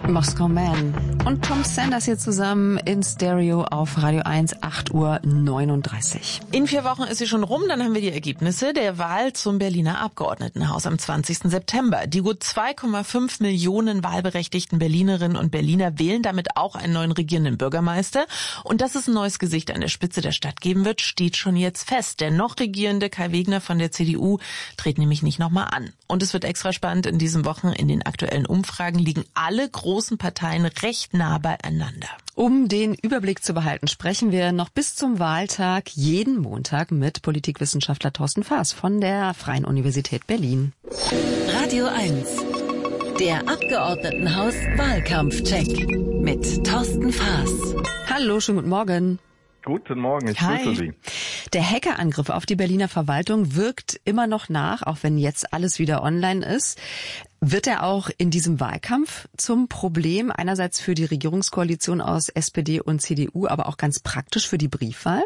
Moskau Man und Tom Sanders hier zusammen in Stereo auf Radio 1, 8:39 Uhr. In 4 Wochen ist sie schon rum, dann haben wir die Ergebnisse der Wahl zum Berliner Abgeordnetenhaus am 20. September. Die gut 2,5 Millionen wahlberechtigten Berlinerinnen und Berliner wählen damit auch einen neuen regierenden Bürgermeister. Und dass es ein neues Gesicht an der Spitze der Stadt geben wird, steht schon jetzt fest. Der noch regierende Kai Wegner von der CDU tritt nämlich nicht nochmal an. Und es wird extra spannend in diesen Wochen. In den aktuellen Umfragen liegen alle großen Parteien recht nah beieinander. Um den Überblick zu behalten, sprechen wir noch bis zum Wahltag jeden Montag mit Politikwissenschaftler Thorsten Faas von der Freien Universität Berlin. Radio 1, der Abgeordnetenhaus-Wahlkampfcheck mit Thorsten Faas. Hallo, schönen guten Morgen. Guten Morgen, ich grüße Sie. Der Hackerangriff auf die Berliner Verwaltung wirkt immer noch nach, auch wenn jetzt alles wieder online ist. Wird er auch in diesem Wahlkampf zum Problem, einerseits für die Regierungskoalition aus SPD und CDU, aber auch ganz praktisch für die Briefwahl?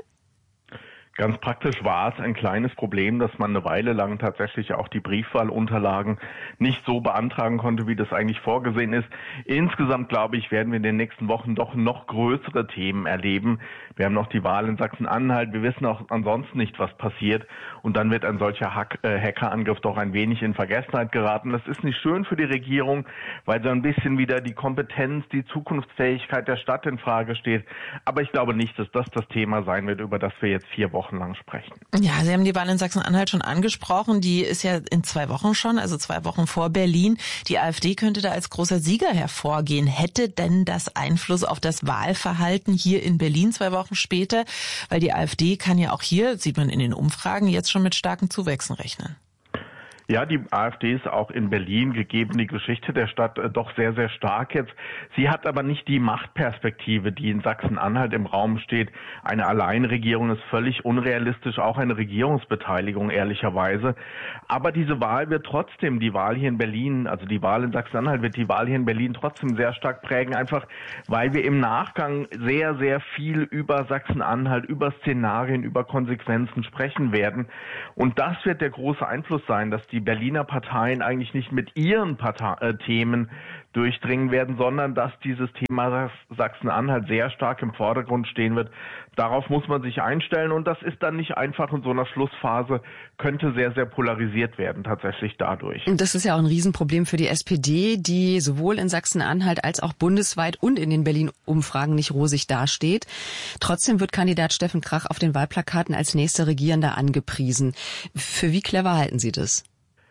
Ganz praktisch war es ein kleines Problem, dass man eine Weile lang tatsächlich auch die Briefwahlunterlagen nicht so beantragen konnte, wie das eigentlich vorgesehen ist. Insgesamt, glaube ich, werden wir in den nächsten Wochen doch noch größere Themen erleben. Wir haben noch die Wahl in Sachsen-Anhalt. Wir wissen auch ansonsten nicht, was passiert. Und dann wird ein solcher Hackerangriff doch ein wenig in Vergessenheit geraten. Das ist nicht schön für die Regierung, weil so ein bisschen wieder die Kompetenz, die Zukunftsfähigkeit der Stadt in Frage steht. Aber ich glaube nicht, dass das das Thema sein wird, über das wir jetzt 4 Wochen lang sprechen. Ja, Sie haben die Wahl in Sachsen-Anhalt schon angesprochen. Die ist ja in 2 Wochen schon, also 2 Wochen vor Berlin. Die AfD könnte da als großer Sieger hervorgehen. Hätte denn das Einfluss auf das Wahlverhalten hier in Berlin 2 Wochen später? Weil die AfD kann ja auch hier, sieht man in den Umfragen, jetzt schon mit starken Zuwächsen rechnen. Ja, die AfD ist auch in Berlin, gegeben die Geschichte der Stadt, doch sehr, sehr stark jetzt. Sie hat aber nicht die Machtperspektive, die in Sachsen-Anhalt im Raum steht. Eine Alleinregierung ist völlig unrealistisch, auch eine Regierungsbeteiligung ehrlicherweise. Aber diese Wahl wird trotzdem, die Wahl hier in Berlin, also die Wahl in Sachsen-Anhalt wird die Wahl hier in Berlin trotzdem sehr stark prägen, einfach weil wir im Nachgang sehr, sehr viel über Sachsen-Anhalt, über Szenarien, über Konsequenzen sprechen werden. Und das wird der große Einfluss sein, dass die Berliner Parteien eigentlich nicht mit ihren Themen durchdringen werden, sondern dass dieses Thema Sachsen-Anhalt sehr stark im Vordergrund stehen wird. Darauf muss man sich einstellen und das ist dann nicht einfach in so einer Schlussphase, könnte sehr, sehr polarisiert werden tatsächlich dadurch. Und das ist ja auch ein Riesenproblem für die SPD, die sowohl in Sachsen-Anhalt als auch bundesweit und in den Berlin-Umfragen nicht rosig dasteht. Trotzdem wird Kandidat Steffen Krach auf den Wahlplakaten als nächster Regierender angepriesen. Für wie clever halten Sie das?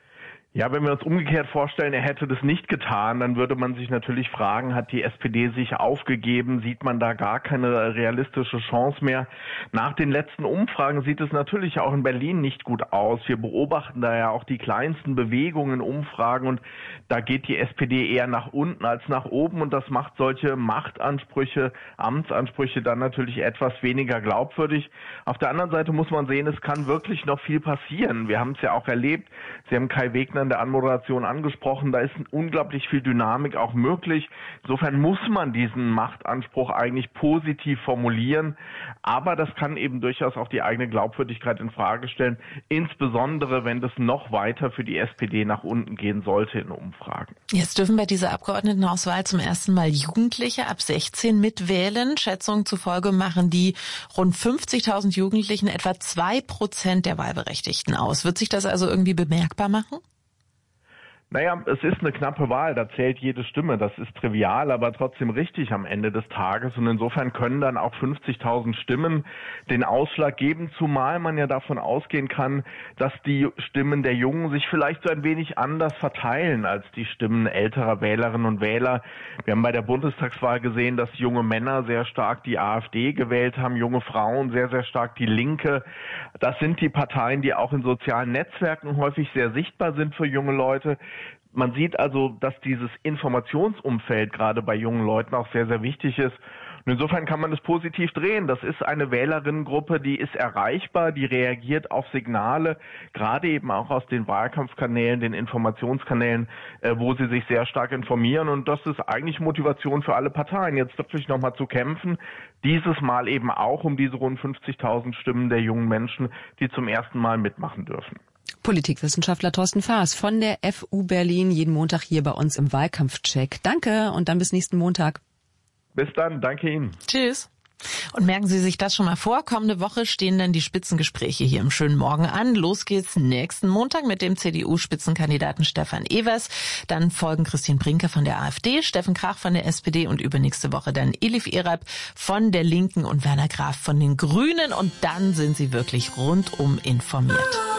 Ja, wenn wir uns umgekehrt vorstellen, er hätte das nicht getan, dann würde man sich natürlich fragen, hat die SPD sich aufgegeben? Sieht man da gar keine realistische Chance mehr? Nach den letzten Umfragen sieht es natürlich auch in Berlin nicht gut aus. Wir beobachten da ja auch die kleinsten Bewegungen in Umfragen und da geht die SPD eher nach unten als nach oben und das macht solche Machtansprüche, Amtsansprüche dann natürlich etwas weniger glaubwürdig. Auf der anderen Seite muss man sehen, es kann wirklich noch viel passieren. Wir haben es ja auch erlebt. Sie haben Kai Wegner in der Anmoderation angesprochen, da ist unglaublich viel Dynamik auch möglich. Insofern muss man diesen Machtanspruch eigentlich positiv formulieren, aber das kann eben durchaus auch die eigene Glaubwürdigkeit in Frage stellen, insbesondere wenn das noch weiter für die SPD nach unten gehen sollte in Umfragen. Jetzt dürfen bei dieser Abgeordnetenhauswahl zum ersten Mal Jugendliche ab 16 mitwählen. Schätzungen zufolge machen die rund 50.000 Jugendlichen etwa 2% der Wahlberechtigten aus. Wird sich das also irgendwie bemerkbar machen? Naja, es ist eine knappe Wahl, da zählt jede Stimme. Das ist trivial, aber trotzdem richtig am Ende des Tages. Und insofern können dann auch 50.000 Stimmen den Ausschlag geben, zumal man ja davon ausgehen kann, dass die Stimmen der Jungen sich vielleicht so ein wenig anders verteilen als die Stimmen älterer Wählerinnen und Wähler. Wir haben bei der Bundestagswahl gesehen, dass junge Männer sehr stark die AfD gewählt haben, junge Frauen sehr, sehr stark die Linke. Das sind die Parteien, die auch in sozialen Netzwerken häufig sehr sichtbar sind für junge Leute. Man sieht also, dass dieses Informationsumfeld gerade bei jungen Leuten auch sehr, sehr wichtig ist. Und insofern kann man das positiv drehen. Das ist eine Wählerinnengruppe, die ist erreichbar, die reagiert auf Signale, gerade eben auch aus den Wahlkampfkanälen, den Informationskanälen, wo sie sich sehr stark informieren. Und das ist eigentlich Motivation für alle Parteien, jetzt wirklich nochmal zu kämpfen. Dieses Mal eben auch um diese rund 50.000 Stimmen der jungen Menschen, die zum ersten Mal mitmachen dürfen. Politikwissenschaftler Thorsten Faas von der FU Berlin, jeden Montag hier bei uns im Wahlkampfcheck. Danke und dann bis nächsten Montag. Bis dann, danke Ihnen. Tschüss. Und merken Sie sich das schon mal vor. Kommende Woche stehen dann die Spitzengespräche hier im schönen Morgen an. Los geht's nächsten Montag mit dem CDU-Spitzenkandidaten Stefan Evers. Dann folgen Christian Brinker von der AfD, Steffen Krach von der SPD und übernächste Woche dann Elif Erab von der Linken und Werner Graf von den Grünen. Und dann sind Sie wirklich rundum informiert.